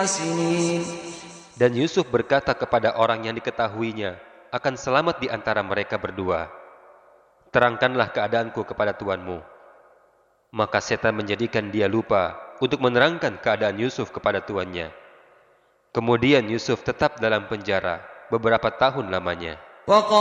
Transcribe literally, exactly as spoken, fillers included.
سنين Dan Yusuf berkata kepada orang yang diketahuinya akan selamat di antara mereka berdua, "Terangkanlah keadaanku kepada tuanmu." Maka setan menjadikan dia lupa untuk menerangkan keadaan Yusuf kepada tuannya. Kemudian Yusuf tetap dalam penjara beberapa tahun lamanya.